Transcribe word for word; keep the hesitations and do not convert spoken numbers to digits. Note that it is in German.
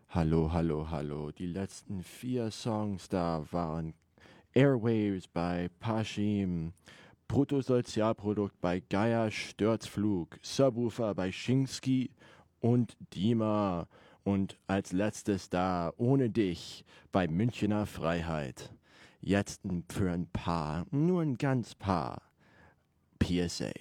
Hallo, hallo, hallo. Die letzten vier Songs da waren Airwaves bei Pashim, Bruttosozialprodukt bei Gaia Sturzflug, Subwoofer bei Schingsky und Dima. Und als letztes da, ohne dich, bei Münchener Freiheit. Jetzt für ein paar, nur ein ganz paar, P S A.